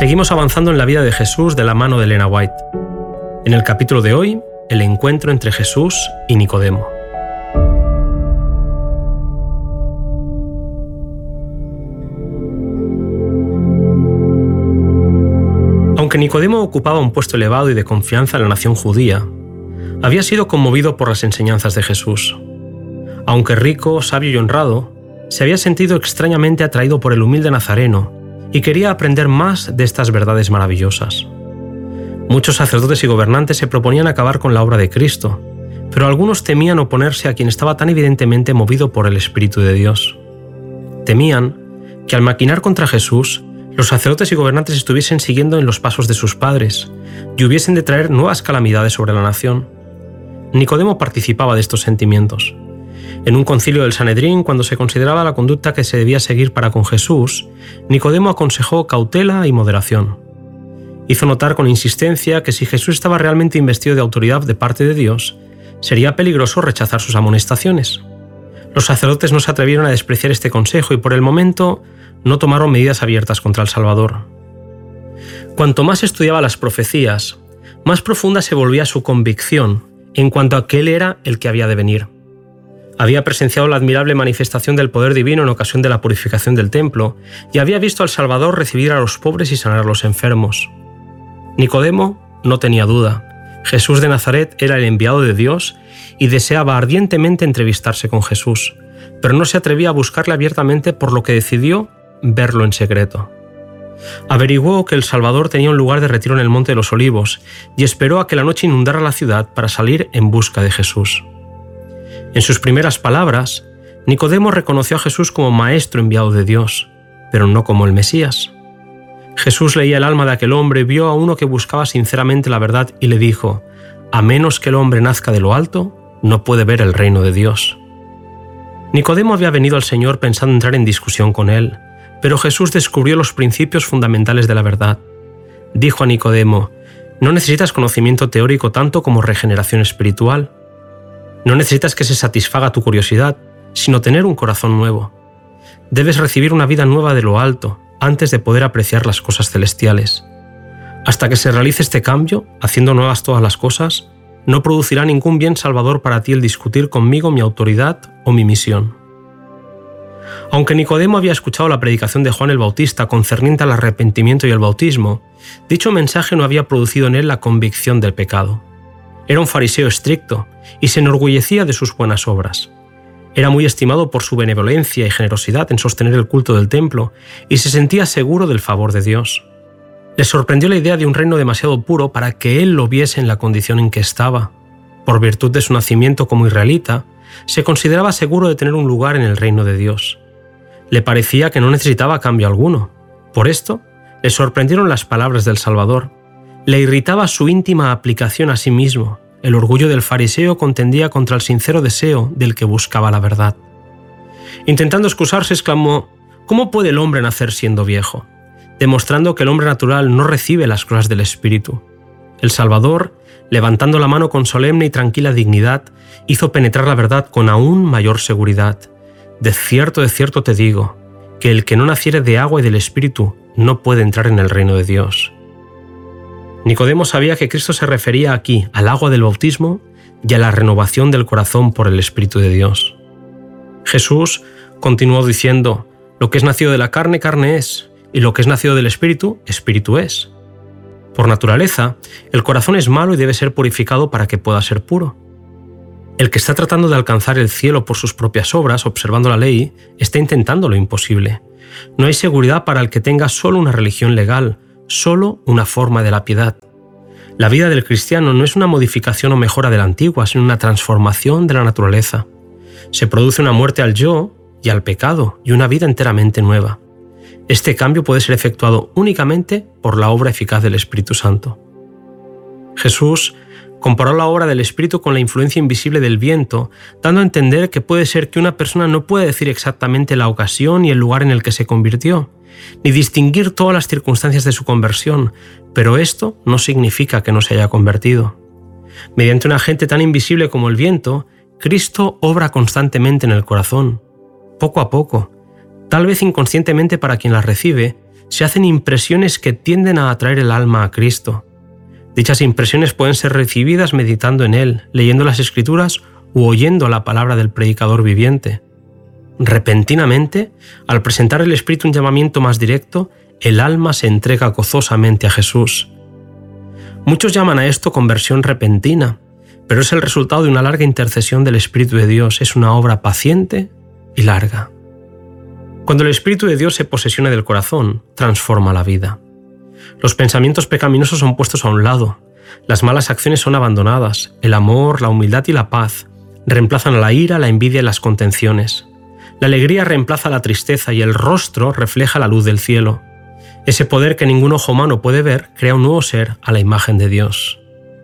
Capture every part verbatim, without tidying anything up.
Seguimos avanzando en la vida de Jesús de la mano de Elena White. En el capítulo de hoy, el encuentro entre Jesús y Nicodemo. Aunque Nicodemo ocupaba un puesto elevado y de confianza en la nación judía, había sido conmovido por las enseñanzas de Jesús. Aunque rico, sabio y honrado, se había sentido extrañamente atraído por el humilde nazareno y quería aprender más de estas verdades maravillosas. Muchos sacerdotes y gobernantes se proponían acabar con la obra de Cristo, pero algunos temían oponerse a quien estaba tan evidentemente movido por el Espíritu de Dios. Temían que al maquinar contra Jesús, los sacerdotes y gobernantes estuviesen siguiendo en los pasos de sus padres y hubiesen de traer nuevas calamidades sobre la nación. Nicodemo participaba de estos sentimientos. En un concilio del Sanedrín, cuando se consideraba la conducta que se debía seguir para con Jesús, Nicodemo aconsejó cautela y moderación. Hizo notar con insistencia que si Jesús estaba realmente investido de autoridad de parte de Dios, sería peligroso rechazar sus amonestaciones. Los sacerdotes no se atrevieron a despreciar este consejo y por el momento no tomaron medidas abiertas contra el Salvador. Cuanto más estudiaba las profecías, más profunda se volvía su convicción en cuanto a que Él era el que había de venir. Había presenciado la admirable manifestación del poder divino en ocasión de la purificación del templo y había visto al Salvador recibir a los pobres y sanar a los enfermos. Nicodemo no tenía duda. Jesús de Nazaret era el enviado de Dios y deseaba ardientemente entrevistarse con Jesús, pero no se atrevía a buscarle abiertamente, por lo que decidió verlo en secreto. Averiguó que el Salvador tenía un lugar de retiro en el Monte de los Olivos y esperó a que la noche inundara la ciudad para salir en busca de Jesús. En sus primeras palabras, Nicodemo reconoció a Jesús como maestro enviado de Dios, pero no como el Mesías. Jesús leía el alma de aquel hombre y vio a uno que buscaba sinceramente la verdad y le dijo: «A menos que el hombre nazca de lo alto, no puede ver el reino de Dios». Nicodemo había venido al Señor pensando entrar en discusión con él, pero Jesús descubrió los principios fundamentales de la verdad. Dijo a Nicodemo: «No necesitas conocimiento teórico tanto como regeneración espiritual. No necesitas que se satisfaga tu curiosidad, sino tener un corazón nuevo. Debes recibir una vida nueva de lo alto antes de poder apreciar las cosas celestiales. Hasta que se realice este cambio, haciendo nuevas todas las cosas, no producirá ningún bien salvador para ti el discutir conmigo mi autoridad o mi misión». Aunque Nicodemo había escuchado la predicación de Juan el Bautista concerniente al arrepentimiento y el bautismo, dicho mensaje no había producido en él la convicción del pecado. Era un fariseo estricto y se enorgullecía de sus buenas obras. Era muy estimado por su benevolencia y generosidad en sostener el culto del templo y se sentía seguro del favor de Dios. Le sorprendió la idea de un reino demasiado puro para que él lo viese en la condición en que estaba. Por virtud de su nacimiento como israelita, se consideraba seguro de tener un lugar en el reino de Dios. Le parecía que no necesitaba cambio alguno. Por esto, le sorprendieron las palabras del Salvador. Le irritaba su íntima aplicación a sí mismo. El orgullo del fariseo contendía contra el sincero deseo del que buscaba la verdad. Intentando excusarse, exclamó: «¿Cómo puede el hombre nacer siendo viejo?», demostrando que el hombre natural no recibe las cosas del Espíritu. El Salvador, levantando la mano con solemne y tranquila dignidad, hizo penetrar la verdad con aún mayor seguridad. «De cierto, de cierto te digo, que el que no naciere de agua y del Espíritu no puede entrar en el reino de Dios». Nicodemo sabía que Cristo se refería aquí al agua del bautismo y a la renovación del corazón por el Espíritu de Dios. Jesús continuó diciendo: «Lo que es nacido de la carne, carne es, y lo que es nacido del Espíritu, Espíritu es». Por naturaleza, el corazón es malo y debe ser purificado para que pueda ser puro. El que está tratando de alcanzar el cielo por sus propias obras, observando la ley, está intentando lo imposible. No hay seguridad para el que tenga solo una religión legal, solo una forma de la piedad. La vida del cristiano no es una modificación o mejora de la antigua, sino una transformación de la naturaleza. Se produce una muerte al yo y al pecado y una vida enteramente nueva. Este cambio puede ser efectuado únicamente por la obra eficaz del Espíritu Santo. Jesús comparó la obra del Espíritu con la influencia invisible del viento, dando a entender que puede ser que una persona no pueda decir exactamente la ocasión y el lugar en el que se convirtió, ni distinguir todas las circunstancias de su conversión, pero esto no significa que no se haya convertido. Mediante un agente tan invisible como el viento, Cristo obra constantemente en el corazón. Poco a poco, tal vez inconscientemente para quien la recibe, se se hacen impresiones que tienden a atraer el alma a Cristo. Dichas impresiones pueden ser recibidas meditando en Él, leyendo las Escrituras u oyendo la palabra del predicador viviente. Repentinamente, al presentar el Espíritu un llamamiento más directo, el alma se entrega gozosamente a Jesús. Muchos llaman a esto conversión repentina, pero es el resultado de una larga intercesión del Espíritu de Dios. Es una obra paciente y larga. Cuando el Espíritu de Dios se posesiona del corazón, transforma la vida. Los pensamientos pecaminosos son puestos a un lado, las malas acciones son abandonadas, el amor, la humildad y la paz reemplazan a la ira, la envidia y las contenciones. La alegría reemplaza la tristeza y el rostro refleja la luz del cielo. Ese poder que ningún ojo humano puede ver crea un nuevo ser a la imagen de Dios.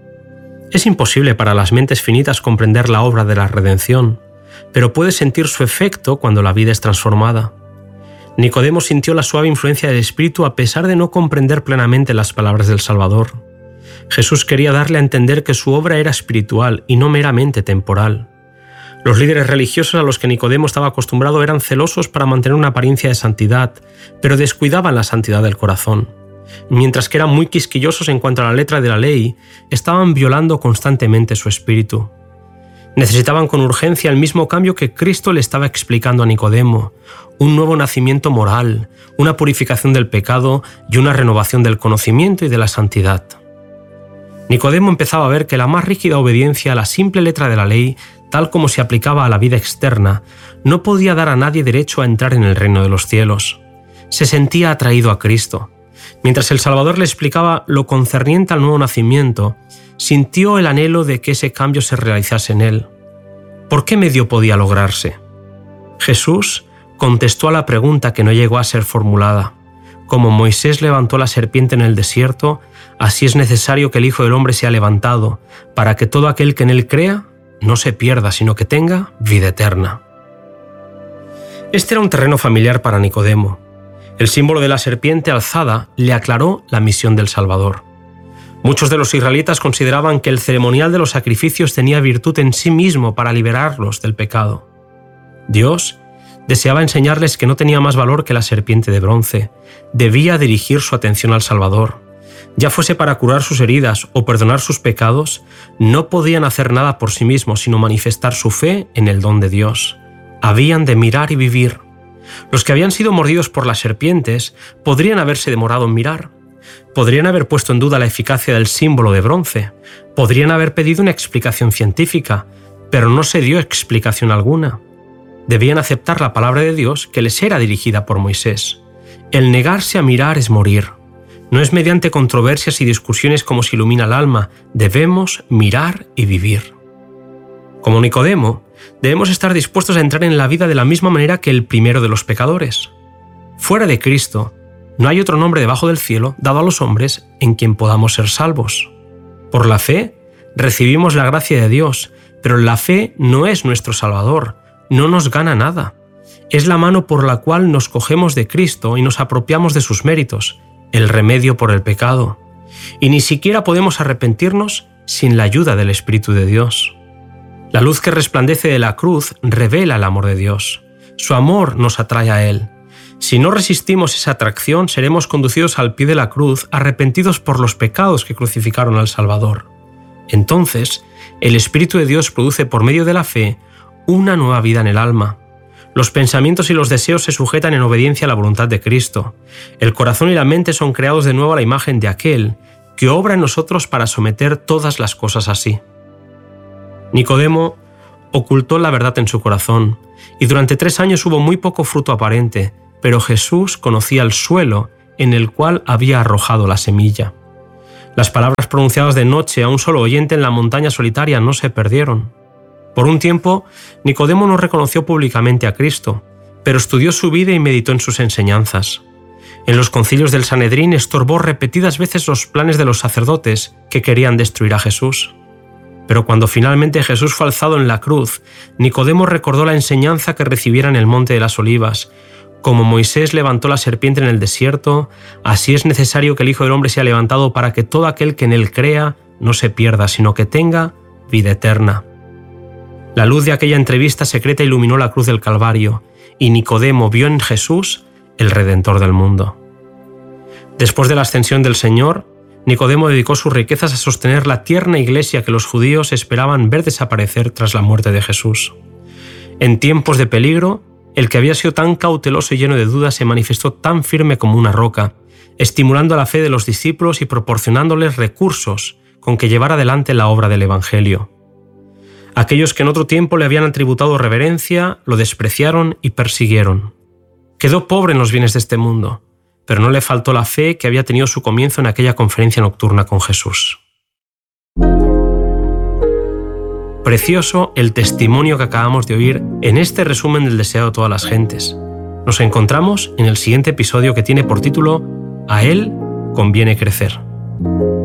Es imposible para las mentes finitas comprender la obra de la redención, pero puede sentir su efecto cuando la vida es transformada. Nicodemo sintió la suave influencia del Espíritu a pesar de no comprender plenamente las palabras del Salvador. Jesús quería darle a entender que su obra era espiritual y no meramente temporal. Los líderes religiosos a los que Nicodemo estaba acostumbrado eran celosos para mantener una apariencia de santidad, pero descuidaban la santidad del corazón. Mientras que eran muy quisquillosos en cuanto a la letra de la ley, estaban violando constantemente su espíritu. Necesitaban con urgencia el mismo cambio que Cristo le estaba explicando a Nicodemo, un nuevo nacimiento moral, una purificación del pecado y una renovación del conocimiento y de la santidad. Nicodemo empezaba a ver que la más rígida obediencia a la simple letra de la ley, tal como se aplicaba a la vida externa, no podía dar a nadie derecho a entrar en el reino de los cielos. Se sentía atraído a Cristo. Mientras el Salvador le explicaba lo concerniente al nuevo nacimiento, sintió el anhelo de que ese cambio se realizase en él. ¿Por qué medio podía lograrse? Jesús contestó a la pregunta que no llegó a ser formulada. Como Moisés levantó la serpiente en el desierto, así es necesario que el Hijo del Hombre sea levantado, para que todo aquel que en él crea no se pierda, sino que tenga vida eterna. Este era un terreno familiar para Nicodemo. El símbolo de la serpiente alzada le aclaró la misión del Salvador. Muchos de los israelitas consideraban que el ceremonial de los sacrificios tenía virtud en sí mismo para liberarlos del pecado. Dios deseaba enseñarles que no tenía más valor que la serpiente de bronce. Debía dirigir su atención al Salvador. Ya fuese para curar sus heridas o perdonar sus pecados, no podían hacer nada por sí mismos sino manifestar su fe en el don de Dios. Habían de mirar y vivir. Los que habían sido mordidos por las serpientes podrían haberse demorado en mirar. Podrían haber puesto en duda la eficacia del símbolo de bronce. Podrían haber pedido una explicación científica, pero no se dio explicación alguna. Debían aceptar la palabra de Dios que les era dirigida por Moisés. El negarse a mirar es morir. No es mediante controversias y discusiones como se ilumina el alma. Debemos mirar y vivir. Como Nicodemo, debemos estar dispuestos a entrar en la vida de la misma manera que el primero de los pecadores. Fuera de Cristo, no hay otro nombre debajo del cielo dado a los hombres en quien podamos ser salvos. Por la fe, recibimos la gracia de Dios, pero la fe no es nuestro Salvador, no nos gana nada. Es la mano por la cual nos cogemos de Cristo y nos apropiamos de sus méritos, el remedio por el pecado. Y ni siquiera podemos arrepentirnos sin la ayuda del Espíritu de Dios. La luz que resplandece de la cruz revela el amor de Dios. Su amor nos atrae a Él. Si no resistimos esa atracción, seremos conducidos al pie de la cruz, arrepentidos por los pecados que crucificaron al Salvador. Entonces, el Espíritu de Dios produce por medio de la fe una nueva vida en el alma. Los pensamientos y los deseos se sujetan en obediencia a la voluntad de Cristo. El corazón y la mente son creados de nuevo a la imagen de aquel que obra en nosotros para someter todas las cosas a sí. Nicodemo ocultó la verdad en su corazón, y durante tres años hubo muy poco fruto aparente, pero Jesús conocía el suelo en el cual había arrojado la semilla. Las palabras pronunciadas de noche a un solo oyente en la montaña solitaria no se perdieron. Por un tiempo, Nicodemo no reconoció públicamente a Cristo, pero estudió su vida y meditó en sus enseñanzas. En los concilios del Sanedrín estorbó repetidas veces los planes de los sacerdotes que querían destruir a Jesús. Pero cuando finalmente Jesús fue alzado en la cruz, Nicodemo recordó la enseñanza que recibiera en el Monte de las Olivas. Como Moisés levantó la serpiente en el desierto, así es necesario que el Hijo del Hombre sea levantado para que todo aquel que en él crea no se pierda, sino que tenga vida eterna. La luz de aquella entrevista secreta iluminó la cruz del Calvario, y Nicodemo vio en Jesús el Redentor del mundo. Después de la ascensión del Señor, Nicodemo dedicó sus riquezas a sostener la tierna iglesia que los judíos esperaban ver desaparecer tras la muerte de Jesús. En tiempos de peligro, el que había sido tan cauteloso y lleno de dudas se manifestó tan firme como una roca, estimulando la fe de los discípulos y proporcionándoles recursos con que llevar adelante la obra del Evangelio. Aquellos que en otro tiempo le habían atributado reverencia, lo despreciaron y persiguieron. Quedó pobre en los bienes de este mundo, pero no le faltó la fe que había tenido su comienzo en aquella conferencia nocturna con Jesús. Precioso el testimonio que acabamos de oír en este resumen del deseo de todas las gentes. Nos encontramos en el siguiente episodio que tiene por título A él conviene crecer.